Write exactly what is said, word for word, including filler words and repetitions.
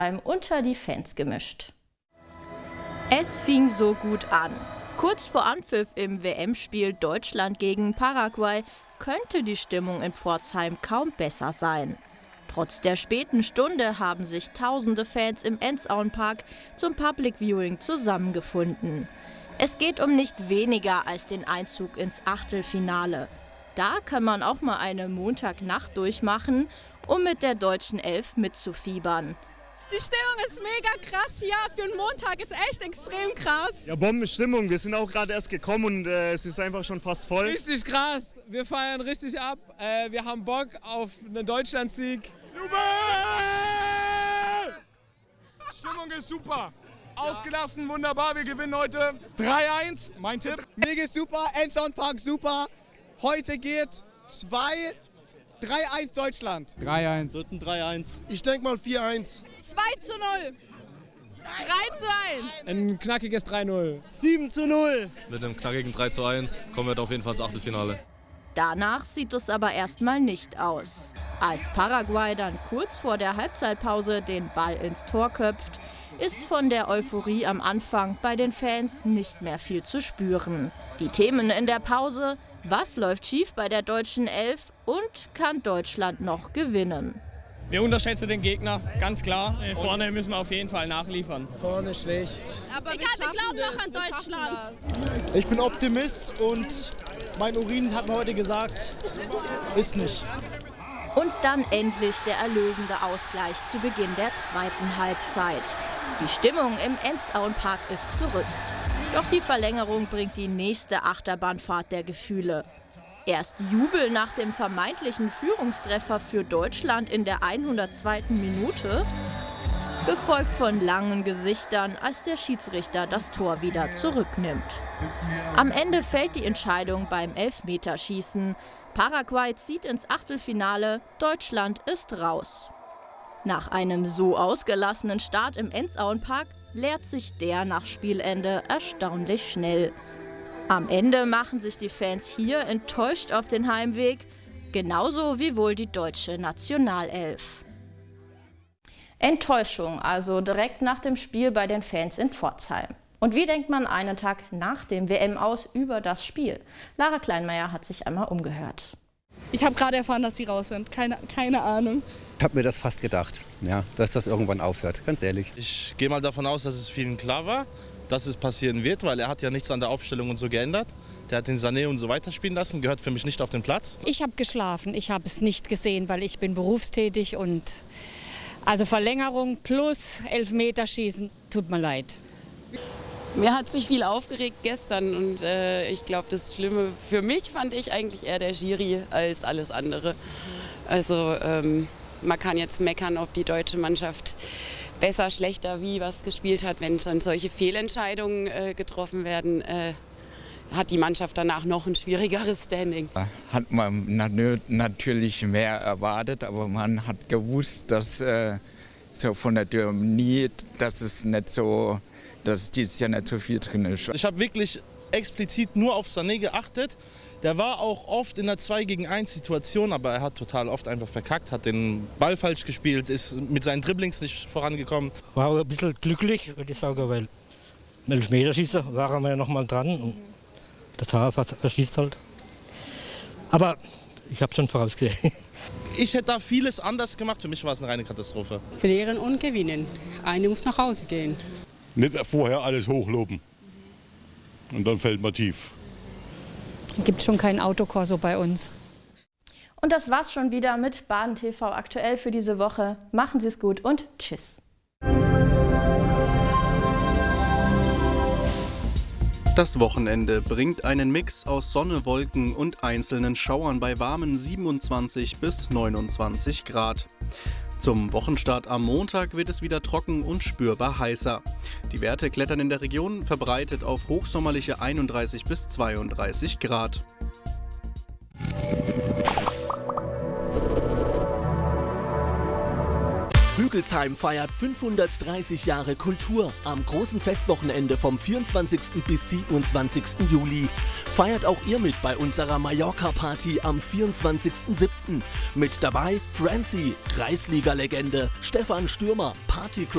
unter die Fans gemischt. Es fing so gut an. Kurz vor Anpfiff im W M-Spiel Deutschland gegen Paraguay könnte die Stimmung in Pforzheim kaum besser sein. Trotz der späten Stunde haben sich tausende Fans im Enzauenpark zum Public Viewing zusammengefunden. Es geht um nicht weniger als den Einzug ins Achtelfinale. Da kann man auch mal eine Montagnacht durchmachen, um mit der deutschen Elf mitzufiebern. Die Stimmung ist mega krass hier. Für einen Montag ist echt extrem krass. Ja, Bombenstimmung. Wir sind auch gerade erst gekommen und äh, es ist einfach schon fast voll. Richtig krass. Wir feiern richtig ab. Äh, wir haben Bock auf einen Deutschlandsieg. Jubel! Stimmung ist super. Ausgelassen, wunderbar. Wir gewinnen heute drei eins. Mein Tipp. Mir geht's super. Enzauenpark super. Heute geht zwei, drei eins Deutschland. drei eins. Wird ein drei eins. Ich denke mal vier eins. zwei zu null. drei zu eins. Ein knackiges drei null. sieben zu null. Mit einem knackigen drei zu eins kommen wir auf jeden Fall ins Achtelfinale. Danach sieht es aber erstmal nicht aus. Als Paraguay dann kurz vor der Halbzeitpause den Ball ins Tor köpft, ist von der Euphorie am Anfang bei den Fans nicht mehr viel zu spüren. Die Themen in der Pause: Was läuft schief bei der deutschen Elf und kann Deutschland noch gewinnen? Wir unterschätzen den Gegner, ganz klar. Vorne müssen wir auf jeden Fall nachliefern. Vorne schlecht. Aber Egal, wir, wir glauben noch an Deutschland. Ich bin Optimist und mein Urin hat mir heute gesagt, ist nicht. Und dann endlich der erlösende Ausgleich zu Beginn der zweiten Halbzeit. Die Stimmung im Enzauenpark ist zurück. Doch die Verlängerung bringt die nächste Achterbahnfahrt der Gefühle. Erst Jubel nach dem vermeintlichen Führungstreffer für Deutschland in der hundertzweiten Minute, gefolgt von langen Gesichtern, als der Schiedsrichter das Tor wieder zurücknimmt. Am Ende fällt die Entscheidung beim Elfmeterschießen. Paraguay zieht ins Achtelfinale, Deutschland ist raus. Nach einem so ausgelassenen Start im Enzauenpark leert sich der nach Spielende erstaunlich schnell. Am Ende machen sich die Fans hier enttäuscht auf den Heimweg, genauso wie wohl die deutsche Nationalelf. Enttäuschung also direkt nach dem Spiel bei den Fans in Pforzheim. Und wie denkt man einen Tag nach dem W M aus über das Spiel? Lara Kleinmeier hat sich einmal umgehört. Ich habe gerade erfahren, dass sie raus sind. Keine, keine Ahnung. Ich habe mir das fast gedacht, ja, dass das irgendwann aufhört, ganz ehrlich. Ich gehe mal davon aus, dass es vielen klar war, dass es passieren wird, weil er hat ja nichts an der Aufstellung und so geändert. Der hat den Sané und so weiter spielen lassen, gehört für mich nicht auf den Platz. Ich habe geschlafen, ich habe es nicht gesehen, weil ich bin berufstätig und also Verlängerung plus Elfmeterschießen, tut mir leid. Mir hat sich viel aufgeregt gestern und äh, ich glaube, das Schlimme für mich fand ich eigentlich eher der Schiri als alles andere. Also ähm, man kann jetzt meckern, ob die deutsche Mannschaft besser, schlechter, wie was gespielt hat. Wenn schon solche Fehlentscheidungen äh, getroffen werden, äh, hat die Mannschaft danach noch ein schwierigeres Standing. Hat man natürlich mehr erwartet, aber man hat gewusst, dass äh, so von der Dynamik, dass es nicht so, dass dieses Jahr nicht so viel drin ist. Ich habe wirklich explizit nur auf Sané geachtet. Der war auch oft in einer zwei gegen eins Situation, aber er hat total oft einfach verkackt, hat den Ball falsch gespielt, ist mit seinen Dribblings nicht vorangekommen. War ein bisschen glücklich, würde ich sagen, weil im Elfmeterschießen waren wir ja noch mal dran und der Tar verschießt halt. Aber ich habe schon vorausgesehen. Ich hätte da vieles anders gemacht, für mich war es eine reine Katastrophe. Verlieren und gewinnen. Eine muss nach Hause gehen. Nicht vorher alles hochloben. Und dann fällt man tief. Es gibt schon keinen Autokorso bei uns. Und das war's schon wieder mit Baden T V aktuell für diese Woche. Machen Sie es gut und tschüss. Das Wochenende bringt einen Mix aus Sonne, Wolken und einzelnen Schauern bei warmen siebenundzwanzig bis neunundzwanzig Grad. Zum Wochenstart am Montag wird es wieder trocken und spürbar heißer. Die Werte klettern in der Region verbreitet auf hochsommerliche einunddreißig bis zweiunddreißig Grad. Hügelsheim feiert fünfhundertdreißig Jahre Kultur am großen Festwochenende vom vierundzwanzigsten bis siebenundzwanzigsten Juli. Feiert auch ihr mit bei unserer Mallorca-Party am vierundzwanzigsten siebten Mit dabei Francie, Kreisliga-Legende, Stefan Stürmer, Party